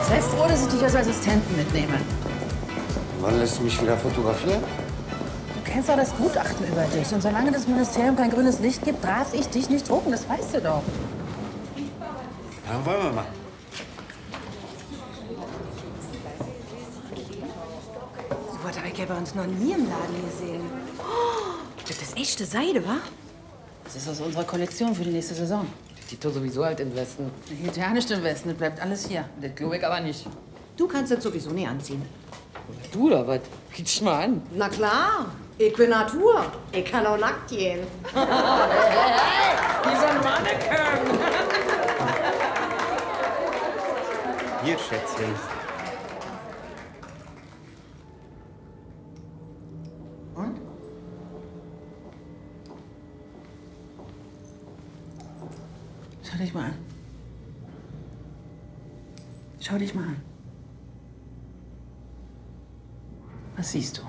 Sei froh, dass ich dich als Assistenten mitnehme. Wann lässt du mich wieder fotografieren? Du kennst doch das Gutachten über dich. Und solange das Ministerium kein grünes Licht gibt, darf ich dich nicht drucken. Das weißt du doch. Dann wollen wir mal. So was habe ich ja bei uns noch nie im Laden gesehen. Oh, das ist echte Seide, wa? Das ist aus unserer Kollektion für die nächste Saison. Die tut sowieso halt in Westen. Hier ja nicht im Westen, das bleibt alles hier. Das glaube ich aber nicht. Du kannst das sowieso nie anziehen. Du oder was? Guck dich mal an. Na klar, ich bin Natur. Ich kann auch nackt gehen. Wie so ein Mannequin. Hier, Schätzchen. Und? Schau dich mal an. Schau dich mal an. Was siehst du?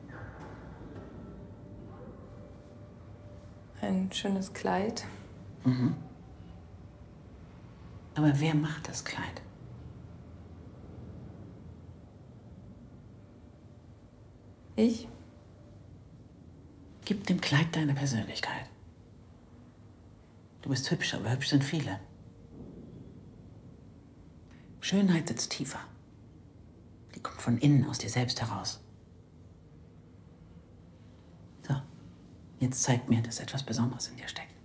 Ein schönes Kleid. Mhm. Aber wer macht das Kleid? Ich? Gib dem Kleid deine Persönlichkeit. Du bist hübsch, aber hübsch sind viele. Schönheit sitzt tiefer. Die kommt von innen aus dir selbst heraus. So, jetzt zeig mir, dass etwas Besonderes in dir steckt.